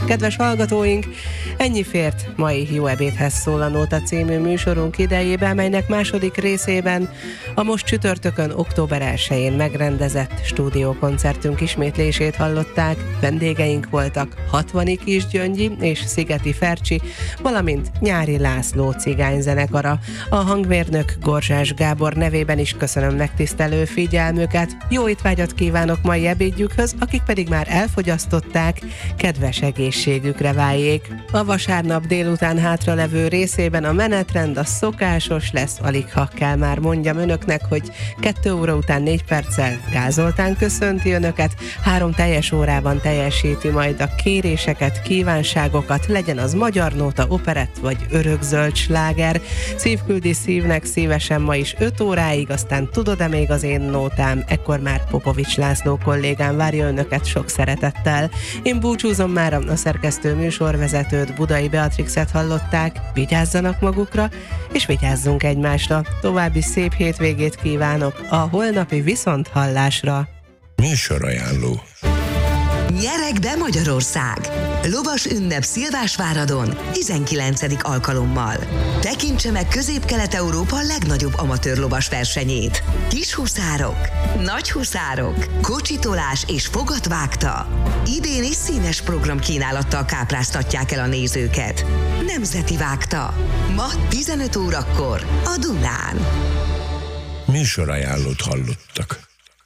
Kedves hallgatóink, ennyi fért mai Jó ebédhez szól a Nóta című műsorunk idejében, melynek második részében a most csütörtökön október 1-én megrendezett stúdiókoncertünk ismétlését hallották. Vendégeink voltak Hatvani Kisgyöngyi és Szigeti Fercsi, valamint Nyári László cigányzenekara. A hangmérnök Gorzsás Gábor nevében is köszönöm megtisztelő figyelmüket. Jó étvágyat kívánok mai ebédjükhöz, akik pedig már elfogyasztották, kedves egészségükre váljék. A vasárnap délután hátralevő részében a menetrend a szokásos lesz, aligha kell már mondjam önöknek, hogy 2 óra után 4 perccel Gázoltán köszönti önöket, 3 teljes órában teljesíti majd a kéréseket, kívánságokat, legyen az magyar nóta, operett vagy örökzöld sláger. Szívküldi szívnek szívesen ma is 5 óráig, aztán tudod-e még az én nótám, ekkor már Popovics László kollégám várja önöket sok szeretettel. Én búcsúzom már, a szerkesztő műsorvezetőt, Budai Beatrixet hallották, vigyázzanak magukra, és vigyázzunk egymásra. További szép hétvégét kívánok a holnapi viszonthallásra. Műsorajánló. Nyereg be Magyarország! Lovas ünnep Szilvásváradon 19. alkalommal. Tekintse meg Közép-Kelet-Európa legnagyobb amatőr lovas versenyét. Kis huszárok, nagy huszárok, kocsitolás és fogatvágta. Idén is színes programkínálattal kápráztatják el a nézőket. Nemzeti vágta. Ma 15 órakor a Dunán. Műsorajánlót hallottak.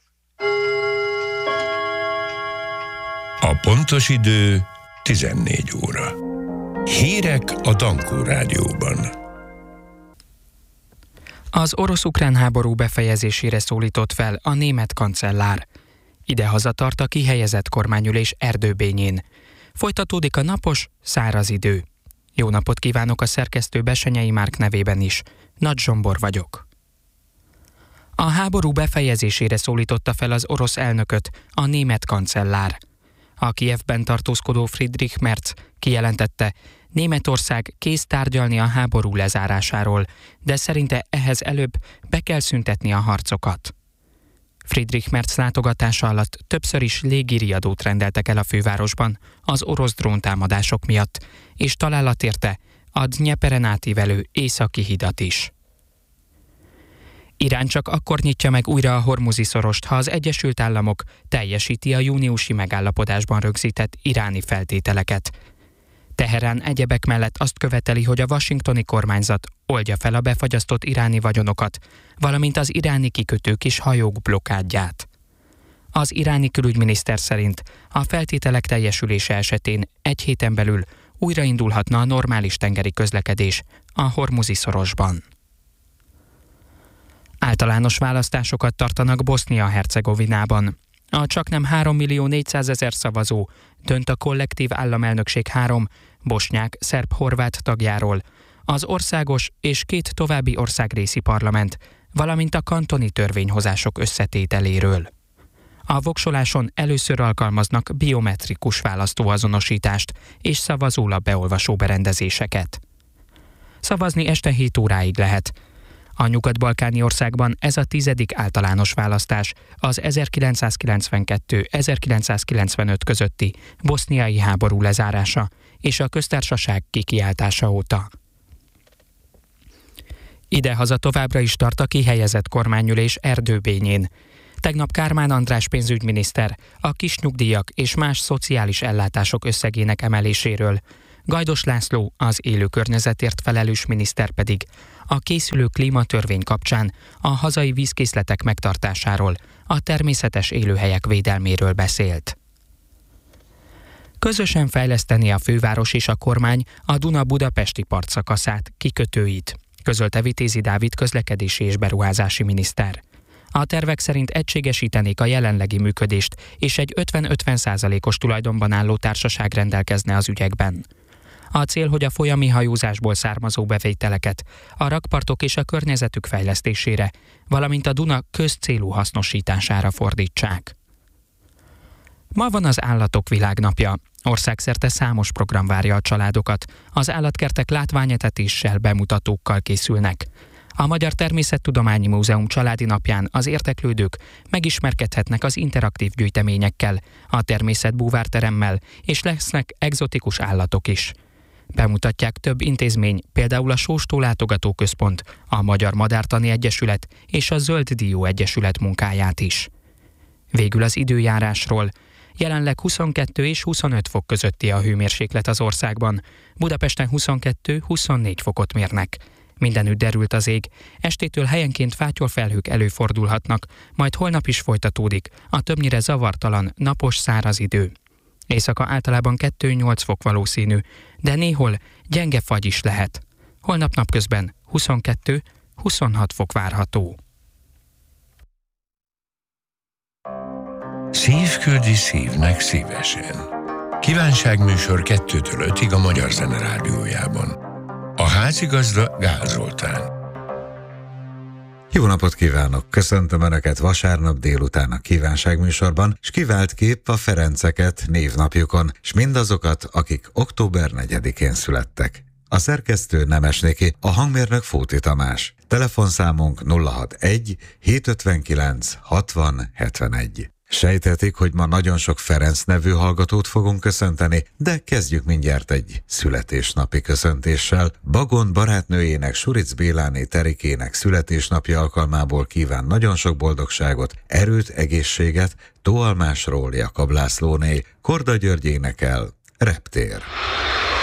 A pontos idő 14 óra. Hírek a Dankó Rádióban. Az orosz-ukrán háború befejezésére szólított fel a német kancellár. Idehaza tart a kihelyezett kormányülés Erdőbényén. Folytatódik a napos, száraz idő. Jó napot kívánok a szerkesztő Besenyei Márk nevében is. Nagy Zsombor vagyok. A háború befejezésére szólította fel az orosz elnököt a német kancellár. A Kijevben tartózkodó Friedrich Merz kijelentette, Németország kész tárgyalni a háború lezárásáról, de szerinte ehhez előbb be kell szüntetni a harcokat. Friedrich Merz látogatása alatt többször is légiriadót rendeltek el a fővárosban az orosz dróntámadások miatt, és találat érte a Dnyeperen átívelő északi hidat is. Irán csak akkor nyitja meg újra a Hormuzi szorost, ha az Egyesült Államok teljesíti a júniusi megállapodásban rögzített iráni feltételeket. Teherán egyebek mellett azt követeli, hogy a washingtoni kormányzat oldja fel a befagyasztott iráni vagyonokat, valamint az iráni kikötők és hajók blokkádját. Az iráni külügyminiszter szerint a feltételek teljesülése esetén 1 héten belül újraindulhatna a normális tengeri közlekedés a Hormuzi szorosban. Általános választásokat tartanak Bosznia-Hercegovinában. A csaknem 3.400.000 szavazó dönt a kollektív államelnökség 3 bosnyák, szerb-horvát tagjáról, az országos és 2 további országrészi parlament, valamint a kantoni törvényhozások összetételéről. A voksoláson először alkalmaznak biometrikus választóazonosítást és szavazólap beolvasó berendezéseket. Szavazni este 7 óráig lehet. A nyugat-balkáni országban ez a 10. általános választás az 1992-1995 közötti boszniai háború lezárása és a köztársaság kikiáltása óta. Idehaza továbbra is tart a kihelyezett kormányülés Erdőbényén. Tegnap Kármán András pénzügyminiszter a kisnyugdíjak és más szociális ellátások összegének emeléséről, Gajdos László, az élő környezetért felelős miniszter pedig a készülő klímatörvény kapcsán a hazai vízkészletek megtartásáról, a természetes élőhelyek védelméről beszélt. Közösen fejleszteni a főváros és a kormány a Duna-budapesti partszakaszát, kikötőit, közölte Vitézi Dávid közlekedési és beruházási miniszter. A tervek szerint egységesítenék a jelenlegi működést, és egy 50-50%-os tulajdonban álló társaság rendelkezne az ügyekben. A cél, hogy a folyami hajózásból származó bevételeket a rakpartok és a környezetük fejlesztésére, valamint a Duna közcélú hasznosítására fordítsák. Ma van az Állatok Világnapja. Országszerte számos program várja a családokat. Az állatkertek látványetetéssel, bemutatókkal készülnek. A Magyar Természettudományi Múzeum családi napján az érdeklődők megismerkedhetnek az interaktív gyűjteményekkel, a természetbúvárteremmel, és lesznek egzotikus állatok is. Bemutatják több intézmény, például a Sóstó Látogatóközpont, a Magyar Madártani Egyesület és a Zöld Dió Egyesület munkáját is. Végül az időjárásról. Jelenleg 22 és 25 fok közötti a hőmérséklet az országban. Budapesten 22-24 fokot mérnek. Mindenütt derült az ég, estétől helyenként fátyolfelhők előfordulhatnak, majd holnap is folytatódik a többnyire zavartalan, napos, száraz idő. Éjszaka általában 2-8 fok valószínű, de néhol gyenge fagy is lehet. Holnap napközben 22-26 fok várható. Szív küldi szívnek szívesen. Kívánságműsor 2-től 5-ig a Magyar Zene Rádiójában. A házigazda Gál Zoltán. Jó napot kívánok! Köszöntöm Önöket vasárnap délután a kívánságműsorban, s kivált kép a Ferenceket névnapjukon, s mindazokat, akik október 4-én születtek. A szerkesztő Nemesnéki, a hangmérnök Fóti Tamás. Telefonszámunk 061 759 60 71. Sejthetik, hogy ma nagyon sok Ferenc nevű hallgatót fogunk köszönteni, de kezdjük mindjárt egy születésnapi köszöntéssel. Bagon barátnőjének, Suric Béláné Terikének születésnapja alkalmából kíván nagyon sok boldogságot, erőt, egészséget Tóalmásról Jakab Lászlóné, Korda György énekel, Reptér.